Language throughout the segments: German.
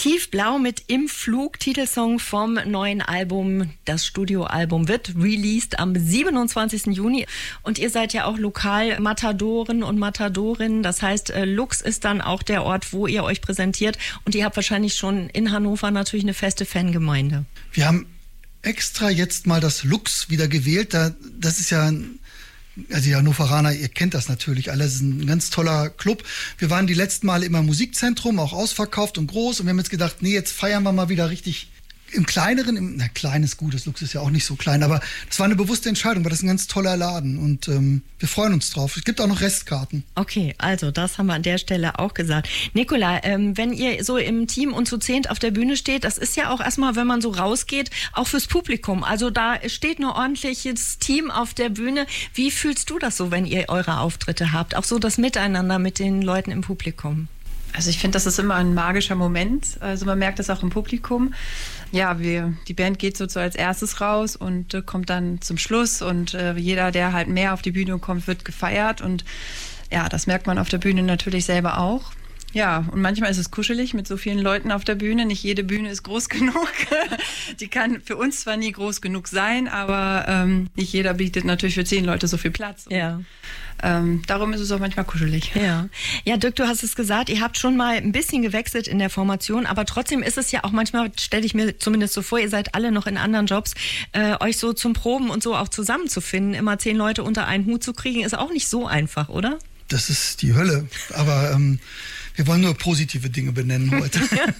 Tiefblau mit Im Flug, Titelsong vom neuen Album. Das Studioalbum wird released am 27. Juni. Und ihr seid ja auch lokal Matadoren und Matadorinnen. Das heißt, Lux ist dann auch der Ort, wo ihr euch präsentiert. Und ihr habt wahrscheinlich schon in Hannover natürlich eine feste Fangemeinde. Wir haben extra jetzt mal das Lux wieder gewählt. Das ist ja also die Hannoveraner, ihr kennt das natürlich alle, das ist ein ganz toller Club. Wir waren die letzten Male immer im Musikzentrum, auch ausverkauft und groß. Und wir haben jetzt gedacht, nee, jetzt feiern wir mal wieder richtig im kleineren, klein ist gut, das Lux ist ja auch nicht so klein, aber das war eine bewusste Entscheidung, weil das ist ein ganz toller Laden und wir freuen uns drauf. Es gibt auch noch Restkarten. Okay, also das haben wir an der Stelle auch gesagt. Nicola, wenn ihr so im Team und zu 10 auf der Bühne steht, das ist ja auch erstmal, wenn man so rausgeht, auch fürs Publikum. Also da steht ein ordentliches Team auf der Bühne. Wie fühlst du das so, wenn ihr eure Auftritte habt? Auch so das Miteinander mit den Leuten im Publikum? Also ich finde, das ist immer ein magischer Moment. Also man merkt das auch im Publikum. Ja, die Band geht so als erstes raus und kommt dann zum Schluss. Und jeder, der halt mehr auf die Bühne kommt, wird gefeiert. Und ja, das merkt man auf der Bühne natürlich selber auch. Ja, und manchmal ist es kuschelig mit so vielen Leuten auf der Bühne. Nicht jede Bühne ist groß genug. Die kann für uns zwar nie groß genug sein, aber nicht jeder bietet natürlich für 10 Leute so viel Platz. Ja. Darum ist es auch manchmal kuschelig. Ja, Dirk, du hast es gesagt, ihr habt schon mal ein bisschen gewechselt in der Formation, aber trotzdem ist es ja auch manchmal, stelle ich mir zumindest so vor, ihr seid alle noch in anderen Jobs, euch so zum Proben und so auch zusammenzufinden. Immer 10 Leute unter einen Hut zu kriegen, ist auch nicht so einfach, oder? Das ist die Hölle, aber wir wollen nur positive Dinge benennen heute.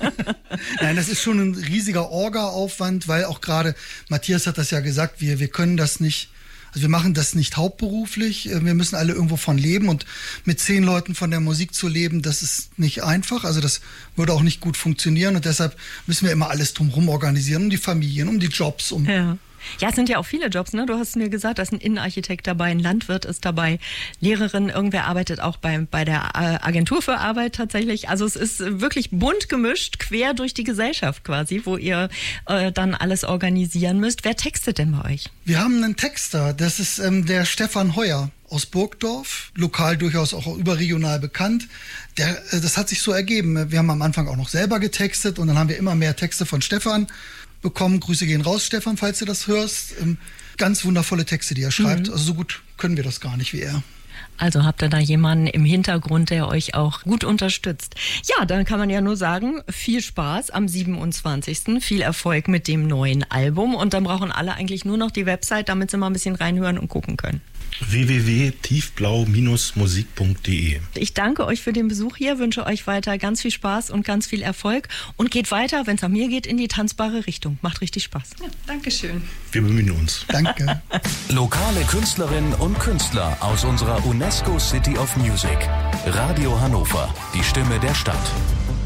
Nein, das ist schon ein riesiger Orga-Aufwand, weil auch gerade, Matthias hat das ja gesagt, wir können das nicht, also wir machen das nicht hauptberuflich, wir müssen alle irgendwo von leben und mit 10 Leuten von der Musik zu leben, das ist nicht einfach, also das würde auch nicht gut funktionieren und deshalb müssen wir immer alles drumherum organisieren, um die Familien, um die Jobs, Ja, es sind ja auch viele Jobs, ne? Du hast mir gesagt, da ist ein Innenarchitekt dabei, ein Landwirt ist dabei, Lehrerin, irgendwer arbeitet auch bei der Agentur für Arbeit tatsächlich. Also es ist wirklich bunt gemischt, quer durch die Gesellschaft quasi, wo ihr dann alles organisieren müsst. Wer textet denn bei euch? Wir haben einen Texter, das ist der Stefan Heuer aus Burgdorf, lokal durchaus auch überregional bekannt. Das hat sich so ergeben. Wir haben am Anfang auch noch selber getextet und dann haben wir immer mehr Texte von Stefan bekommen. Grüße gehen raus, Stefan, falls du das hörst. Ganz wundervolle Texte, die er schreibt. Also so gut können wir das gar nicht wie er. Also habt ihr da jemanden im Hintergrund, der euch auch gut unterstützt. Ja, dann kann man ja nur sagen, viel Spaß am 27. Viel Erfolg mit dem neuen Album. Und dann brauchen alle eigentlich nur noch die Website, damit sie mal ein bisschen reinhören und gucken können. www.tiefblau-musik.de. Ich danke euch für den Besuch hier, wünsche euch weiter ganz viel Spaß und ganz viel Erfolg und geht weiter, wenn es nach mir geht, in die tanzbare Richtung. Macht richtig Spaß. Ja, Dankeschön. Wir bemühen uns. Danke. Lokale Künstlerinnen und Künstler aus unserer UNESCO City of Music. Radio Hannover, die Stimme der Stadt.